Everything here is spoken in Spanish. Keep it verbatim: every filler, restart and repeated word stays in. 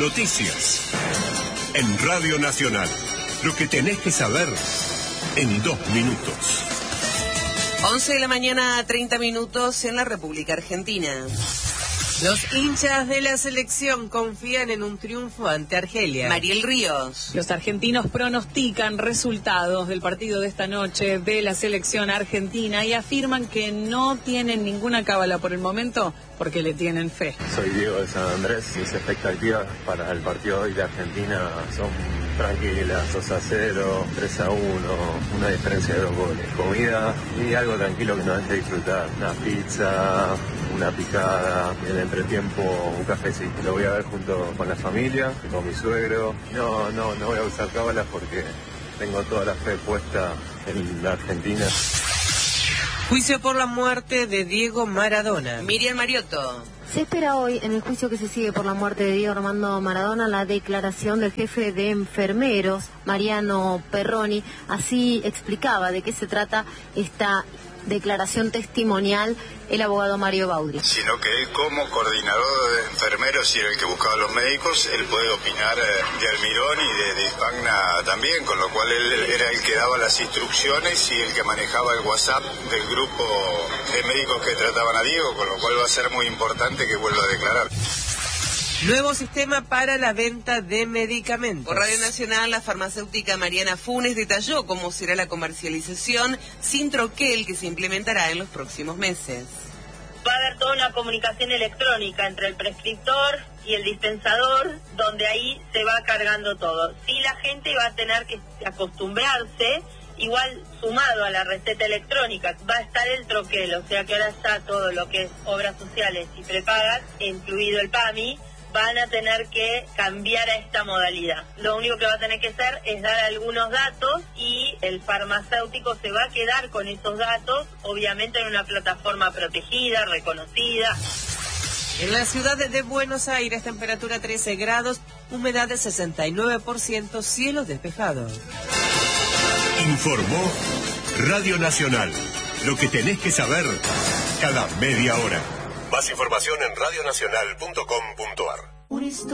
Noticias. En Radio Nacional. Lo que tenés que saber en dos minutos. once de la mañana, treinta minutos en la República Argentina. Los hinchas de la selección confían en un triunfo ante Argelia. Mariel Ríos. Los argentinos pronostican resultados del partido de esta noche de la selección argentina y afirman que no tienen ninguna cábala por el momento porque le tienen fe. Soy Diego de San Andrés. Mis expectativas para el partido de hoy de Argentina son tranquilas, dos a cero, tres a uno, una diferencia de dos goles. Comida y algo tranquilo que nos deje disfrutar. Una pizza, una picada, en el entretiempo un cafecito. Lo voy a ver junto con la familia, con mi suegro. No, no, no voy a usar cábalas porque tengo toda la fe puesta en la Argentina. Juicio por la muerte de Diego Maradona. Miriam Mariotto. Se espera hoy, en el juicio que se sigue por la muerte de Diego Armando Maradona, la declaración del jefe de enfermeros, Mariano Perroni. Así explicaba de qué se trata esta declaración testimonial el abogado Mario Baudri. Sino que él, como coordinador de enfermeros y era el que buscaba a los médicos, él puede opinar de Almirón y de, de Hispagna también, con lo cual él era el que daba las instrucciones y el que manejaba el WhatsApp del grupo de médicos que trataban a Diego, con lo cual va a ser muy importante que vuelva a declarar. Nuevo sistema para la venta de medicamentos. Por Radio Nacional, la farmacéutica Mariana Funes detalló cómo será la comercialización sin troquel que se implementará en los próximos meses. Va a haber toda una comunicación electrónica entre el prescriptor y el dispensador, donde ahí se va cargando todo. Sí, la gente va a tener que acostumbrarse, igual sumado a la receta electrónica, va a estar el troquel, o sea que ahora está todo lo que es obras sociales y prepagas, incluido el PAMI, van a tener que cambiar a esta modalidad. Lo único que va a tener que hacer es dar algunos datos y el farmacéutico se va a quedar con esos datos, obviamente en una plataforma protegida, reconocida. En la ciudad de Buenos Aires, temperatura trece grados, humedad de sesenta y nueve por ciento, cielo despejado. Informó Radio Nacional. Lo que tenés que saber cada media hora. Más información en radio nacional punto com punto ar.